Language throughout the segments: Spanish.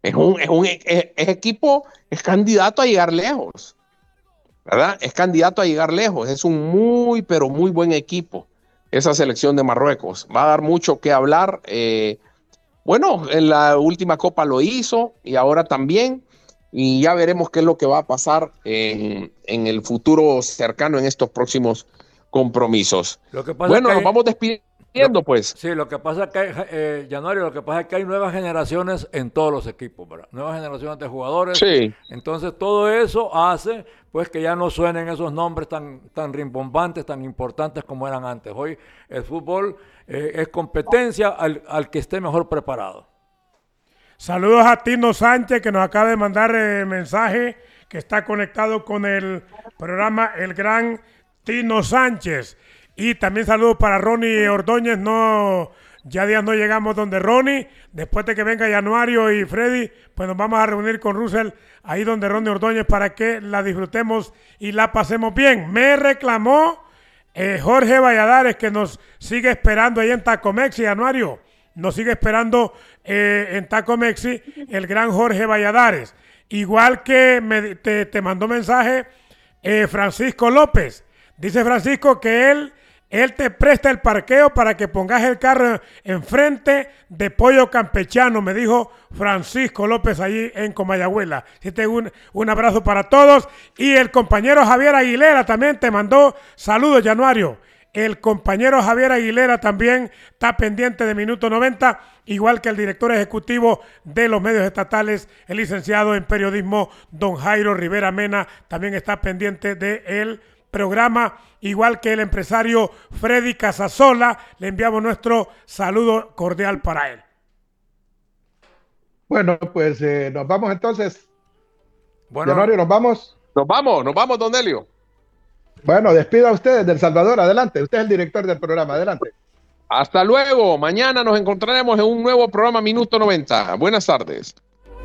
Es equipo, es candidato a llegar lejos, ¿verdad? Es candidato a llegar lejos. Es un muy, pero muy buen equipo, esa selección de Marruecos. Va a dar mucho que hablar. Bueno, en la última Copa lo hizo y ahora también. Y ya veremos qué es lo que va a pasar en el futuro cercano en estos próximos compromisos. Bueno, nos vamos despidiendo, pues. Sí, lo que pasa es que, Januario, lo que pasa es que hay nuevas generaciones en todos los equipos, ¿verdad? Nuevas generaciones de jugadores. Sí. Entonces, todo eso hace pues que ya no suenen esos nombres tan rimbombantes, tan importantes como eran antes. Hoy el fútbol es competencia al que esté mejor preparado. Saludos a Tino Sánchez, que nos acaba de mandar mensaje, que está conectado con el programa El Gran Tino Sánchez. Y también saludos para Ronnie Ordóñez. Ya días no llegamos donde Ronnie. Después de que venga Januario y Freddy, pues nos vamos a reunir con Russell ahí donde Ronnie Ordóñez para que la disfrutemos y la pasemos bien. Me reclamó Jorge Valladares, que nos sigue esperando ahí en Tacomexi, Januario. Nos sigue esperando en Tacomexi el gran Jorge Valladares. Igual que te mandó mensaje Francisco López. Dice Francisco que él te presta el parqueo para que pongas el carro enfrente de Pollo Campechano, me dijo Francisco López allí en Comayagüela. Un abrazo para todos. Y el compañero Javier Aguilera también te mandó saludos, Januario. El compañero Javier Aguilera también está pendiente de Minuto 90, igual que el director ejecutivo de los medios estatales, el licenciado en periodismo, don Jairo Rivera Mena, también está pendiente del programa, igual que el empresario Freddy Casasola. Le enviamos nuestro saludo cordial para él. Bueno, pues nos vamos entonces. Bueno, Januario, ¿nos vamos? Nos vamos, don Elio. Bueno, despida a ustedes del Salvador, adelante. Usted es el director del programa, adelante. Hasta luego, mañana nos encontraremos en un nuevo programa Minuto 90. Buenas tardes.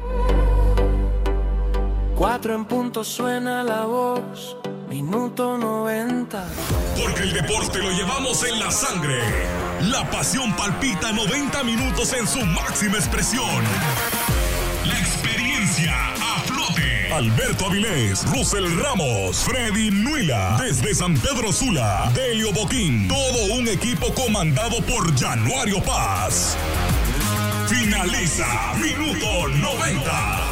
4 en punto suena la voz, Minuto 90. Porque el deporte lo llevamos en la sangre. La pasión palpita 90 minutos en su máxima expresión. La experiencia a flote. Alberto Avilés, Russell Ramos, Freddy Nuila, desde San Pedro Sula, Delio Boquín, todo un equipo comandado por Januario Paz. Finaliza Minuto 90.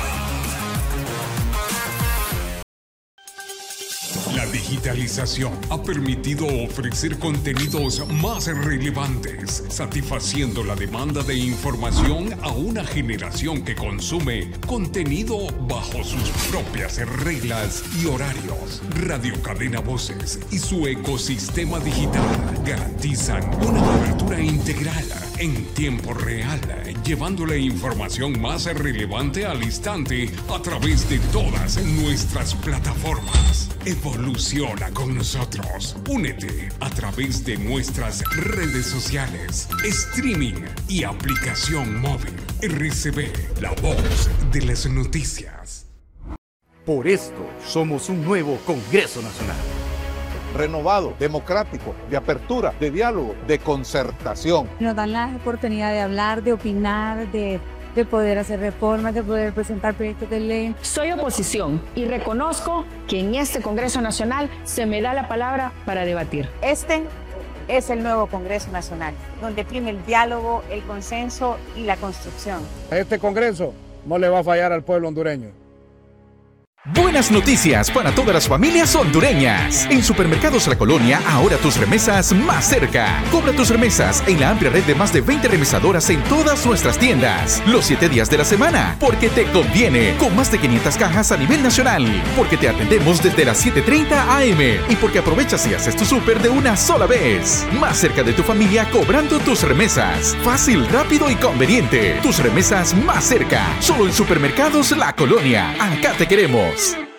La digitalización ha permitido ofrecer contenidos más relevantes, satisfaciendo la demanda de información a una generación que consume contenido bajo sus propias reglas y horarios. Radio Cadena Voces y su ecosistema digital garantizan una cobertura integral en tiempo real, llevando la información más relevante al instante a través de todas nuestras plataformas. Evoluciona con nosotros. Únete a través de nuestras redes sociales, streaming y aplicación móvil. RCB, la voz de las noticias. Por esto somos un nuevo Congreso Nacional. Renovado, democrático, de apertura, de diálogo, de concertación. Nos dan la oportunidad de hablar, de opinar, de poder hacer reformas, de poder presentar proyectos de ley. Soy oposición y reconozco que en este Congreso Nacional se me da la palabra para debatir. Este es el nuevo Congreso Nacional, donde prime el diálogo, el consenso y la construcción. Este Congreso no le va a fallar al pueblo hondureño. Buenas noticias para todas las familias hondureñas. En Supermercados La Colonia, ahora tus remesas más cerca. Cobra tus remesas en la amplia red de más de 20 remesadoras en todas nuestras tiendas. Los 7 días de la semana, porque te conviene. Con más de 500 cajas a nivel nacional. Porque te atendemos desde las 7:30 AM. Y porque aprovechas y haces tu súper de una sola vez. Más cerca de tu familia cobrando tus remesas. Fácil, rápido y conveniente. Tus remesas más cerca. Solo en Supermercados La Colonia. Acá te queremos.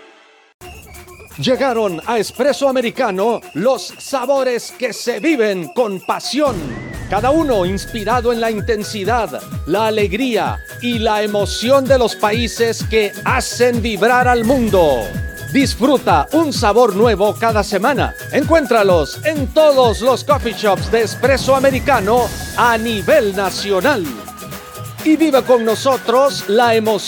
Llegaron a Espresso Americano los sabores que se viven con pasión. Cada uno inspirado en la intensidad, la alegría y la emoción de los países que hacen vibrar al mundo. Disfruta un sabor nuevo cada semana. Encuéntralos en todos los coffee shops de Espresso Americano a nivel nacional. Y vive con nosotros la emoción